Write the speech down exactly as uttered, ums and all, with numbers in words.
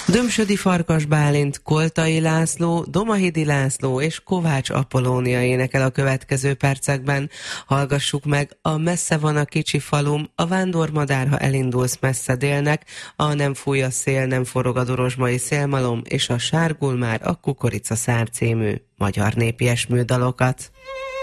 Dömsödi Farkas Bálint, Koltai László, Domahidi László és Kovács Apollónia énekel a következő percekben. Hallgassuk meg a Messze van a kicsi falum, a vándormadár, ha elindulsz messze délnek, a Nem fúj a szél, nem forog a dorozsmai szélmalom és a Sárgul már a kukoricaszár című magyar népies műdalokat.